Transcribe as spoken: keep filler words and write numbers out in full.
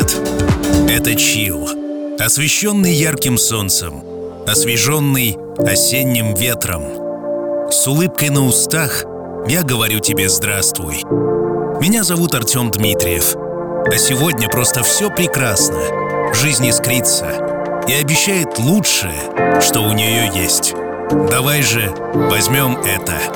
привет! Это чил, освещенный ярким солнцем, освеженный осенним ветром. С улыбкой на устах я говорю тебе здравствуй. Меня зовут Артем Дмитриев, а сегодня просто все прекрасно. Жизнь искрится и обещает лучшее, что у нее есть. Давай же возьмем это.